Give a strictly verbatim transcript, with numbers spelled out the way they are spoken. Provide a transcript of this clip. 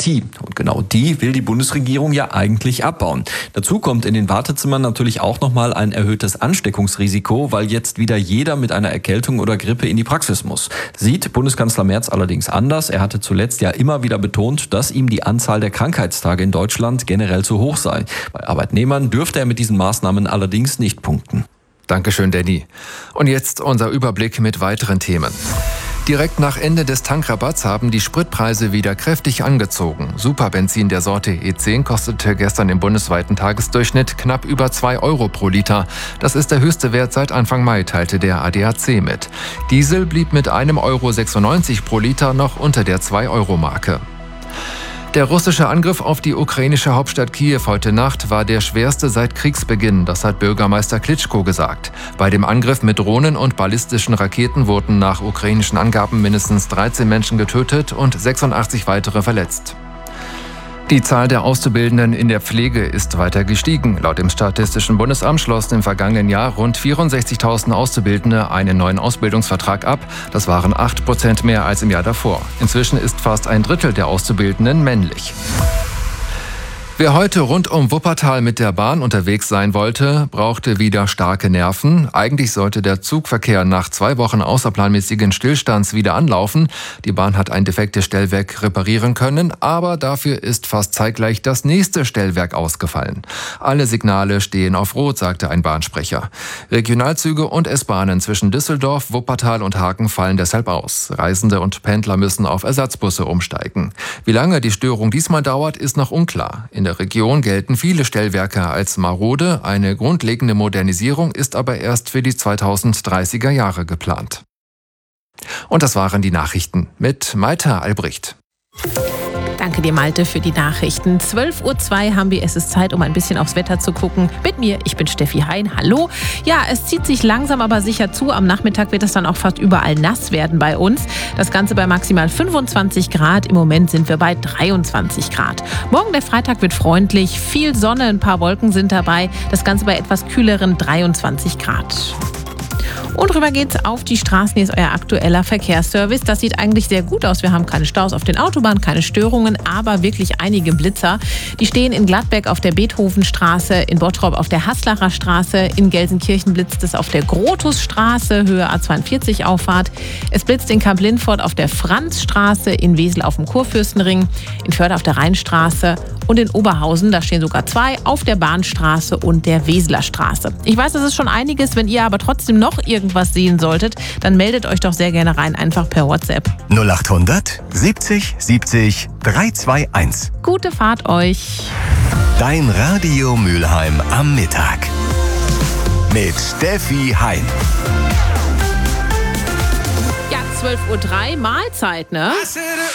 Bürokratie. Und genau die will die Bundesregierung ja eigentlich abbauen. Dazu kommt in den Wartezimmern natürlich auch nochmal ein erhöhtes Ansteckungsrisiko, weil jetzt wieder jeder mit einer Erkältung oder Grippe in die Praxis muss. Sieht Bundeskanzler Merz allerdings anders. Er hatte zuletzt ja immer wieder betont, dass ihm die Anzahl der Krankheitstage in Deutschland generell zu hoch sei. Bei Arbeitnehmern dürfte er mit diesen Maßnahmen allerdings nicht punkten. Dankeschön, Danny. Und jetzt unser Überblick mit weiteren Themen. Direkt nach Ende des Tankrabatts haben die Spritpreise wieder kräftig angezogen. Superbenzin der Sorte E zehn kostete gestern im bundesweiten Tagesdurchschnitt knapp über zwei Euro pro Liter. Das ist der höchste Wert seit Anfang Mai, teilte der A D A C mit. Diesel blieb mit einem Euro sechsundneunzig pro Liter noch unter der zwei Euro Marke. Der russische Angriff auf die ukrainische Hauptstadt Kiew heute Nacht war der schwerste seit Kriegsbeginn, das hat Bürgermeister Klitschko gesagt. Bei dem Angriff mit Drohnen und ballistischen Raketen wurden nach ukrainischen Angaben mindestens dreizehn Menschen getötet und sechsundachtzig weitere verletzt. Die Zahl der Auszubildenden in der Pflege ist weiter gestiegen. Laut dem Statistischen Bundesamt schlossen im vergangenen Jahr rund vierundsechzigtausend Auszubildende einen neuen Ausbildungsvertrag ab. Das waren acht Prozent mehr als im Jahr davor. Inzwischen ist fast ein Drittel der Auszubildenden männlich. Wer heute rund um Wuppertal mit der Bahn unterwegs sein wollte, brauchte wieder starke Nerven. Eigentlich sollte der Zugverkehr nach zwei Wochen außerplanmäßigen Stillstands wieder anlaufen. Die Bahn hat ein defektes Stellwerk reparieren können, aber dafür ist fast zeitgleich das nächste Stellwerk ausgefallen. Alle Signale stehen auf Rot, sagte ein Bahnsprecher. Regionalzüge und S-Bahnen zwischen Düsseldorf, Wuppertal und Hagen fallen deshalb aus. Reisende und Pendler müssen auf Ersatzbusse umsteigen. Wie lange die Störung diesmal dauert, ist noch unklar. In der Region gelten viele Stellwerke als marode. Eine grundlegende Modernisierung ist aber erst für die zweitausenddreißiger Jahre geplant. Und das waren die Nachrichten mit Malte Albrecht. Danke dir, Malte, für die Nachrichten. zwölf Uhr zwei haben wir. Es ist Zeit, um ein bisschen aufs Wetter zu gucken. Mit mir, ich bin Steffi Hein. Hallo. Ja, es zieht sich langsam aber sicher zu. Am Nachmittag wird es dann auch fast überall nass werden bei uns. Das Ganze bei maximal fünfundzwanzig Grad. Im Moment sind wir bei dreiundzwanzig Grad. Morgen der Freitag wird freundlich. Viel Sonne, ein paar Wolken sind dabei. Das Ganze bei etwas kühleren dreiundzwanzig Grad. Und rüber geht's auf die Straßen. Hier ist euer aktueller Verkehrsservice. Das sieht eigentlich sehr gut aus. Wir haben keine Staus auf den Autobahnen, keine Störungen, aber wirklich einige Blitzer. Die stehen in Gladbeck auf der Beethovenstraße, in Bottrop auf der Haslacher Straße, in Gelsenkirchen blitzt es auf der Grotusstraße, Höhe A zweiundvierzig Auffahrt. Es blitzt in Kamp-Lindfort auf der Franzstraße, in Wesel auf dem Kurfürstenring, in Förde auf der Rheinstraße und in Oberhausen, da stehen sogar zwei, auf der Bahnstraße und der Weseler Straße. Ich weiß, das ist schon einiges. Wenn ihr aber trotzdem noch irgendwas sehen solltet, dann meldet euch doch sehr gerne rein, einfach per WhatsApp. null achthundert siebzig siebzig dreihunderteinundzwanzig. Gute Fahrt euch. Dein Radio Mülheim am Mittag. Mit Steffi Hein. Ja, zwölf Uhr drei, Mahlzeit, ne?